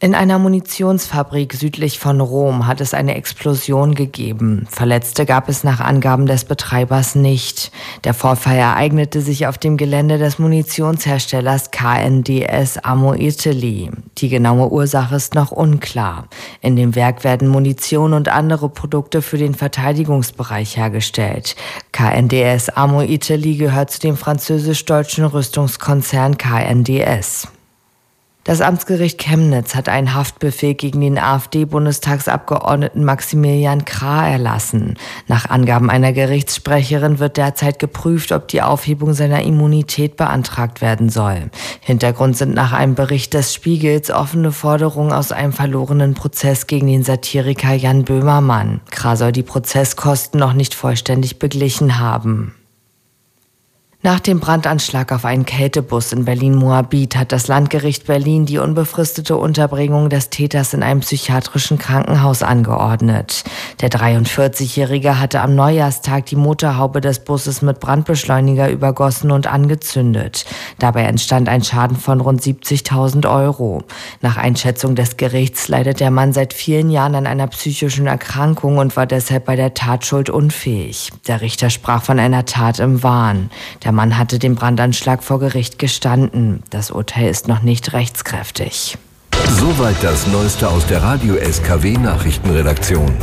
In einer Munitionsfabrik südlich von Rom hat es eine Explosion gegeben. Verletzte gab es nach Angaben des Betreibers nicht. Der Vorfall ereignete sich auf dem Gelände des Munitionsherstellers KNDS Ammo Italy. Die genaue Ursache ist noch unklar. In dem Werk werden Munition und andere Produkte für den Verteidigungsbereich hergestellt. KNDS Ammo Italy gehört zu dem französisch-deutschen Rüstungskonzern KNDS. Das Amtsgericht Chemnitz hat einen Haftbefehl gegen den AfD-Bundestagsabgeordneten Maximilian Krah erlassen. Nach Angaben einer Gerichtssprecherin wird derzeit geprüft, ob die Aufhebung seiner Immunität beantragt werden soll. Hintergrund sind nach einem Bericht des Spiegels offene Forderungen aus einem verlorenen Prozess gegen den Satiriker Jan Böhmermann. Krah soll die Prozesskosten noch nicht vollständig beglichen haben. Nach dem Brandanschlag auf einen Kältebus in Berlin-Moabit hat das Landgericht Berlin die unbefristete Unterbringung des Täters in einem psychiatrischen Krankenhaus angeordnet. Der 43-Jährige hatte am Neujahrstag die Motorhaube des Busses mit Brandbeschleuniger übergossen und angezündet. Dabei entstand ein Schaden von rund 70.000 €. Nach Einschätzung des Gerichts leidet der Mann seit vielen Jahren an einer psychischen Erkrankung und war deshalb bei der Tatschuld unfähig. Der Richter sprach von einer Tat im Wahn. Der Mann hatte den Brandanschlag vor Gericht gestanden. Das Urteil ist noch nicht rechtskräftig. Soweit das Neueste aus der Radio SKW Nachrichtenredaktion.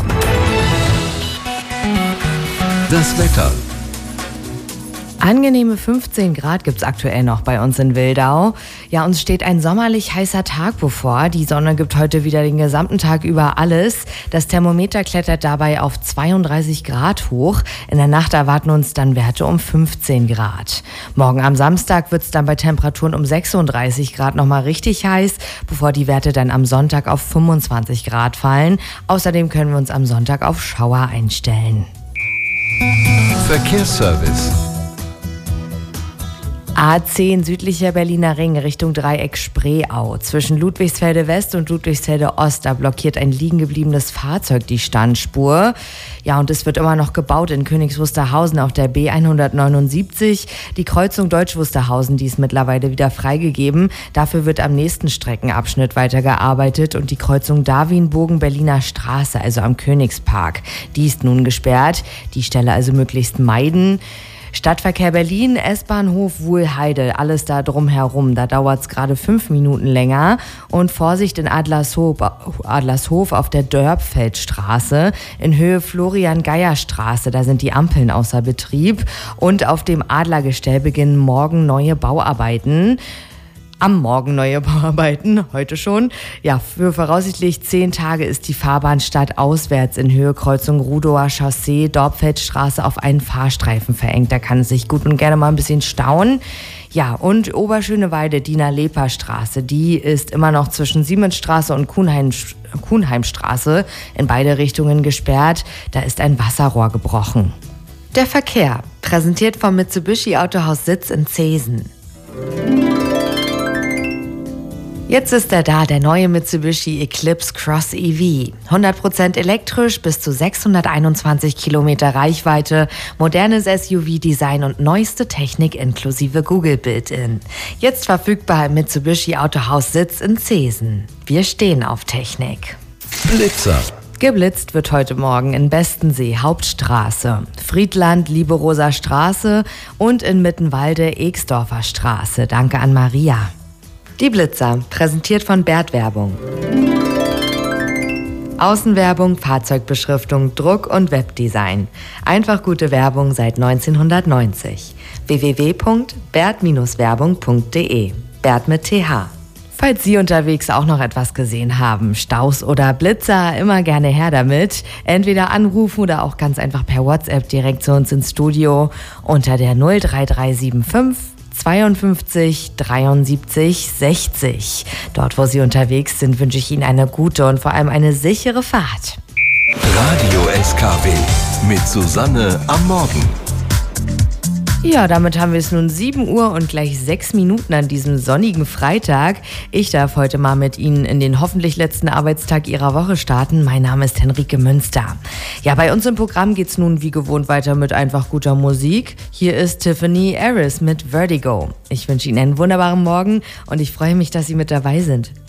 Das Wetter. Angenehme 15 Grad gibt's aktuell noch bei uns in Wildau. Ja, uns steht ein sommerlich heißer Tag bevor. Die Sonne gibt heute wieder den gesamten Tag über alles. Das Thermometer klettert dabei auf 32 Grad hoch. In der Nacht erwarten uns dann Werte um 15 Grad. Morgen am Samstag wird's dann bei Temperaturen um 36 Grad nochmal richtig heiß, bevor die Werte dann am Sonntag auf 25 Grad fallen. Außerdem können wir uns am Sonntag auf Schauer einstellen. Verkehrsservice. A10 südlicher Berliner Ring Richtung Dreieck Spreeau. Zwischen Ludwigsfelde West und Ludwigsfelde Ost, da blockiert ein liegen gebliebenes Fahrzeug die Standspur. Ja, und es wird immer noch gebaut in Königs Wusterhausen auf der B 179. Die Kreuzung Deutsch Wusterhausen, die ist mittlerweile wieder freigegeben. Dafür wird am nächsten Streckenabschnitt weitergearbeitet und die Kreuzung Darwinbogen Berliner Straße, also am Königspark, die ist nun gesperrt. Die Stelle also möglichst meiden. Stadtverkehr Berlin, S-Bahnhof Wuhlheide, alles da drumherum. Da dauert es gerade 5 Minuten länger. Und Vorsicht in Adlershof auf der Dörpfeldstraße. In Höhe Florian-Geier-Straße, da sind die Ampeln außer Betrieb. Und auf dem Adlergestell beginnen morgen neue Bauarbeiten. Am Morgen neue Bauarbeiten, heute schon. Ja, für voraussichtlich 10 Tage ist die Fahrbahn stadtauswärts in Höhe Kreuzung Rudower Chaussee, Dorpfeldstraße auf einen Fahrstreifen verengt. Da kann es sich gut und gerne mal ein bisschen stauen. Ja, und Oberschöneweide, Diener-Leper-Straße, die ist immer noch zwischen Siemensstraße und Kuhnheimstraße in beide Richtungen gesperrt. Da ist ein Wasserrohr gebrochen. Der Verkehr, präsentiert vom Mitsubishi Autohaus Sitz in Zeesen. Jetzt ist er da, der neue Mitsubishi Eclipse Cross EV. 100% elektrisch, bis zu 621 Kilometer Reichweite, modernes SUV-Design und neueste Technik inklusive Google Built-In. Jetzt verfügbar im Mitsubishi Autohaus Sitz in Zeesen. Wir stehen auf Technik. Blitzer. Geblitzt wird heute Morgen in Bestensee, Hauptstraße, Friedland, Lieberoser Straße und in Mittenwalde, Exdorfer Straße. Danke an Maria. Die Blitzer, präsentiert von Bert Werbung. Außenwerbung, Fahrzeugbeschriftung, Druck und Webdesign. Einfach gute Werbung seit 1990. www.bert-werbung.de. Bert mit TH. Falls Sie unterwegs auch noch etwas gesehen haben, Staus oder Blitzer, immer gerne her damit. Entweder anrufen oder auch ganz einfach per WhatsApp direkt zu uns ins Studio unter der 03375 52 73 60. Dort, wo Sie unterwegs sind, wünsche ich Ihnen eine gute und vor allem eine sichere Fahrt. Radio SKW mit Susanne am Morgen. Ja, damit haben wir es nun 7 Uhr und gleich 6 Minuten an diesem sonnigen Freitag. Ich darf heute mal mit Ihnen in den hoffentlich letzten Arbeitstag Ihrer Woche starten. Mein Name ist Henrike Münster. Ja, bei uns im Programm geht's nun wie gewohnt weiter mit einfach guter Musik. Hier ist Tiffany Harris mit Vertigo. Ich wünsche Ihnen einen wunderbaren Morgen und ich freue mich, dass Sie mit dabei sind.